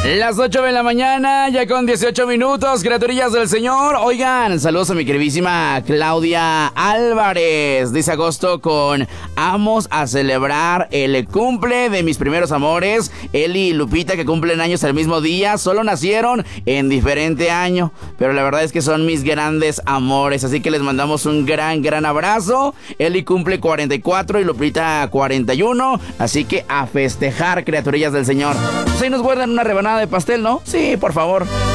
Las 8 de la mañana, ya con 18 minutos, criaturillas del Señor. Oigan, saludos a mi queridísima Claudia Álvarez. Dice Agosto con: vamos a celebrar el cumple de mis primeros amores, Eli y Lupita, que cumplen años el mismo día. Solo nacieron en diferente año, pero la verdad es que son mis grandes amores. Así que les mandamos un gran abrazo. Eli cumple 44 y Lupita 41. Así que a festejar, criaturillas del Señor. Pues ahí nos guardan una rebanada de pastel, ¿no? Sí, por favor.